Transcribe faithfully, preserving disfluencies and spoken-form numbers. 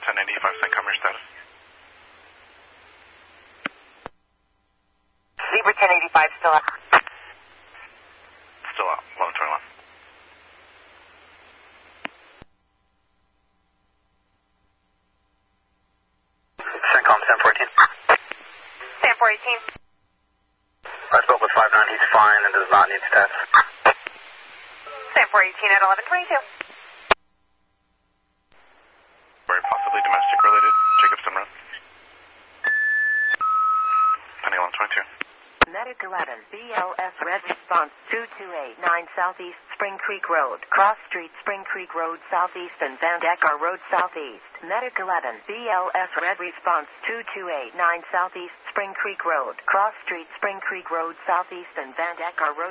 ten eighty-five, Saint Comer status. Zebra ten eighty-five still out. Still out, eleven twenty-one. CENTCOM, ten fourteen. ten four eighteen. I spoke with five nine, he's fine and does not need stats. ten four eighteen at eleven twenty-two. Very possibly domestic related, Jacobson Road. Penny eleven twenty-two. Medic eleven, B L S Red Response two two eight nine Southeast Spring Creek Road, Cross Street, Spring Creek Road Southeast and Van Decker Road Southeast. Medic eleven, B L S Red Response two two eight nine Southeast Spring Creek Road, Cross Street, Spring Creek Road Southeast and Van Decker Road